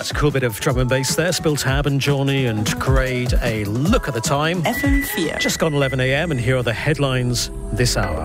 That's a cool bit of drum and bass there. Spill Tab and Johnny and Grade. A look at the time. FM4. Just gone 11 a.m. and here are the headlines this hour.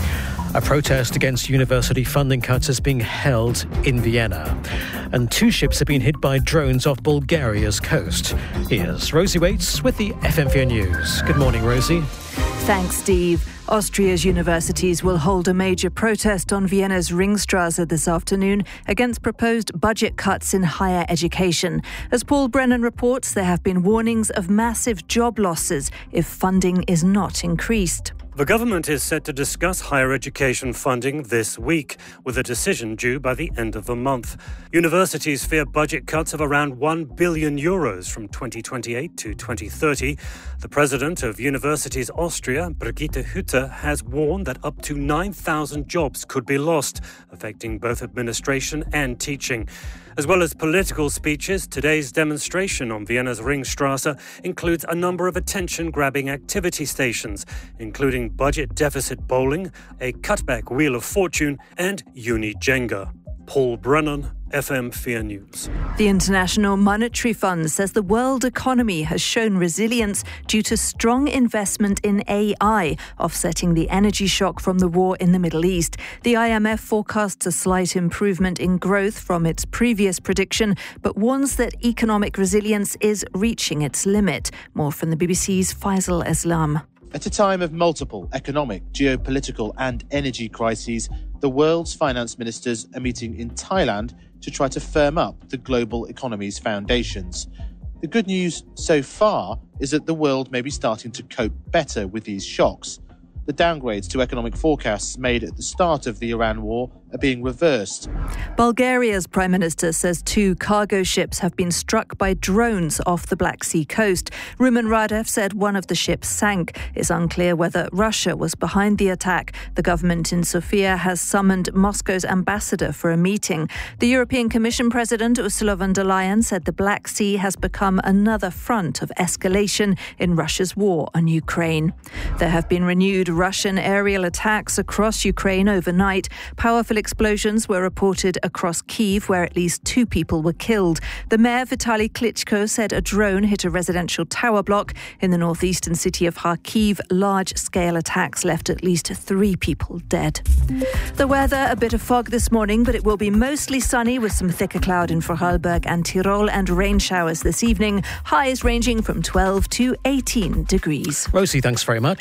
A protest against university funding cuts is being held in Vienna. And 2 ships have been hit by drones off Bulgaria's coast. Here's Rosie Waits with the FM4 News. Good morning, Rosie. Thanks, Steve. Austria's universities will hold a major protest on Vienna's Ringstrasse this afternoon against proposed budget cuts in higher education. As Paul Brennan reports, there have been warnings of massive job losses if funding is not increased. The government is set to discuss higher education funding this week, with a decision due by the end of the month. Universities fear budget cuts of around €1 billion from 2028 to 2030. The president of Universities Austria, Brigitte Hütter, has warned that up to 9,000 jobs could be lost, affecting both administration and teaching. As well as political speeches, today's demonstration on Vienna's Ringstrasse includes a number of attention-grabbing activity stations, including budget deficit bowling, a cutback wheel of fortune, and Uni Jenga. Paul Brennan, FM4 News. The International Monetary Fund says the world economy has shown resilience due to strong investment in AI, offsetting the energy shock from the war in the Middle East. The IMF forecasts a slight improvement in growth from its previous prediction, but warns that economic resilience is reaching its limit. More from the BBC's Faisal Islam. At a time of multiple economic, geopolitical and energy crises, the world's finance ministers are meeting in Thailand to try to firm up the global economy's foundations. The good news so far is that the world may be starting to cope better with these shocks. The downgrades to economic forecasts made at the start of the Iran war are being reversed. Bulgaria's Prime Minister says 2 cargo ships have been struck by drones off the Black Sea coast. Rumen Radev said one of the ships sank. It's unclear whether Russia was behind the attack. The government in Sofia has summoned Moscow's ambassador for a meeting. The European Commission President Ursula von der Leyen said the Black Sea has become another front of escalation in Russia's war on Ukraine. There have been renewed Russian aerial attacks across Ukraine overnight. Powerful explosions were reported across Kyiv, where at least 2 people were killed. The mayor, Vitaly Klitschko, said a drone hit a residential tower block in the northeastern city of Kharkiv. Large-scale attacks left at least 3 people dead. The weather, a bit of fog this morning, but it will be mostly sunny with some thicker cloud in Vorarlberg and Tyrol and rain showers this evening. Highs ranging from 12 to 18 degrees. Rosie, thanks very much.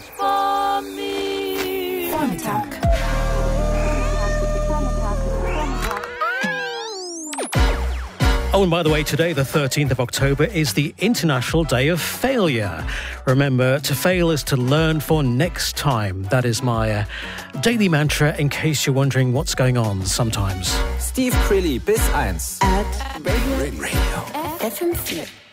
Vormittag. Oh, and by the way, today, the 13th of October, is the International Day of Failure. Remember, to fail is to learn for next time. That is my daily mantra, in case you're wondering what's going on sometimes. Steve Crilly bis 1. At Radio. FM4.